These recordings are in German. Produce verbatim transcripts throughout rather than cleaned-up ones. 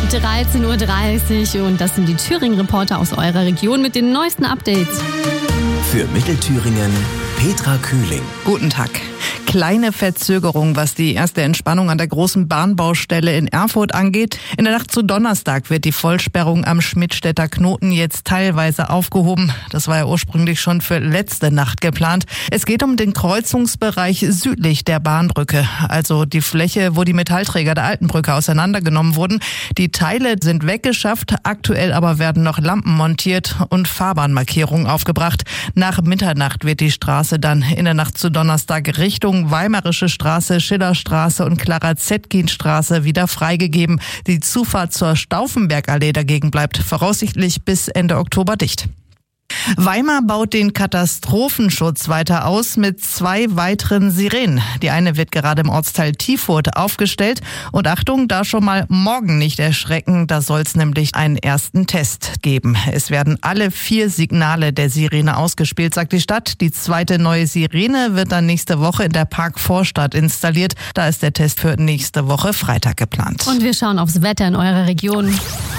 dreizehn Uhr dreißig und das sind die Thüringen-Reporter aus eurer Region mit den neuesten Updates. Für Mittelthüringen Petra Kühling. Guten Tag. Kleine Verzögerung, was die erste Entspannung an der großen Bahnbaustelle in Erfurt angeht. In der Nacht zu Donnerstag wird die Vollsperrung am Schmidtstädter Knoten jetzt teilweise aufgehoben. Das war ja ursprünglich schon für letzte Nacht geplant. Es geht um den Kreuzungsbereich südlich der Bahnbrücke, also die Fläche, wo die Metallträger der alten Brücke auseinandergenommen wurden. Die Teile sind weggeschafft, aktuell aber werden noch Lampen montiert und Fahrbahnmarkierungen aufgebracht. Nach Mitternacht wird die Straße dann in der Nacht zu Donnerstag Richtung Weimarische Straße, Schillerstraße und Clara-Zetkin-Straße wieder freigegeben. Die Zufahrt zur Stauffenbergallee dagegen bleibt voraussichtlich bis Ende Oktober dicht. Weimar baut den Katastrophenschutz weiter aus mit zwei weiteren Sirenen. Die eine wird gerade im Ortsteil Tiefurt aufgestellt. Und Achtung, da schon mal morgen nicht erschrecken, da soll es nämlich einen ersten Test geben. Es werden alle vier Signale der Sirene ausgespielt, sagt die Stadt. Die zweite neue Sirene wird dann nächste Woche in der Parkvorstadt installiert. Da ist der Test für nächste Woche Freitag geplant. Und wir schauen aufs Wetter in eurer Region.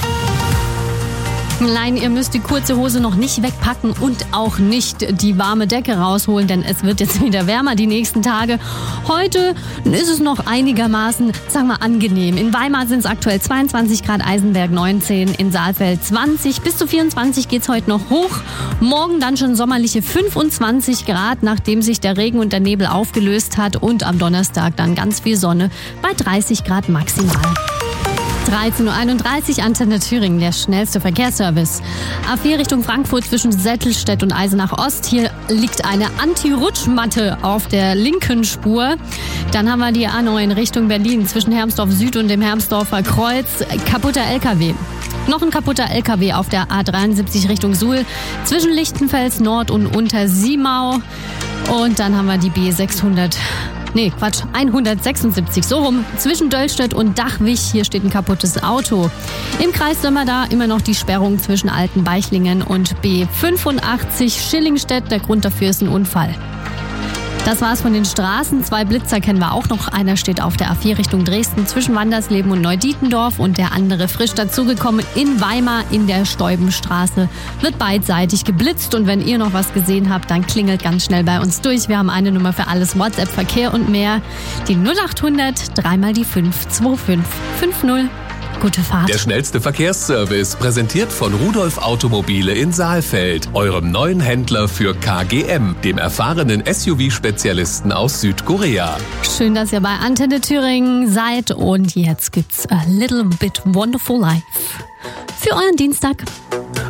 Nein, ihr müsst die kurze Hose noch nicht wegpacken und auch nicht die warme Decke rausholen, denn es wird jetzt wieder wärmer die nächsten Tage. Heute ist es noch einigermaßen, sagen wir, angenehm. In Weimar sind es aktuell zweiundzwanzig Grad, Eisenberg neunzehn, in Saalfeld zwanzig. Bis zu vierundzwanzig geht's heute noch hoch. Morgen dann schon sommerliche fünfundzwanzig Grad, nachdem sich der Regen und der Nebel aufgelöst hat. Und am Donnerstag dann ganz viel Sonne bei dreißig Grad maximal. dreizehn Uhr einunddreißig, Antenne Thüringen, der schnellste Verkehrsservice. A vier Richtung Frankfurt zwischen Sättelstedt und Eisenach Ost. Hier liegt eine Anti-Rutschmatte auf der linken Spur. Dann haben wir die A neun Richtung Berlin zwischen Hermsdorf Süd und dem Hermsdorfer Kreuz. Kaputter L K W. Noch ein kaputter L K W auf der A dreiundsiebzig Richtung Suhl zwischen Lichtenfels Nord und Untersiemau. Und dann haben wir die B sechshundert. Nee, Quatsch, hundertsechsundsiebzig, so rum, zwischen Döllstedt und Dachwig. Hier steht ein kaputtes Auto. Im Kreis Sömmerda immer noch die Sperrung zwischen Altenbeichlingen und B fünfundachtzig Schillingstedt. Der Grund dafür ist ein Unfall. Das war's von den Straßen. Zwei Blitzer kennen wir auch noch. Einer steht auf der A vier Richtung Dresden zwischen Wandersleben und Neudietendorf und der andere frisch dazugekommen in Weimar in der Steubenstraße. Wird beidseitig geblitzt und wenn ihr noch was gesehen habt, dann klingelt ganz schnell bei uns durch. Wir haben eine Nummer für alles, WhatsApp, Verkehr und mehr. Die null achthundert, dreimal die fünf zwei fünf fünf null. Gute Fahrt. Der schnellste Verkehrsservice, präsentiert von Rudolf Automobile in Saalfeld, eurem neuen Händler für K G M, dem erfahrenen S U V-Spezialisten aus Südkorea. Schön, dass ihr bei Antenne Thüringen seid und jetzt gibt's A Little Bit Wonderful Life für euren Dienstag.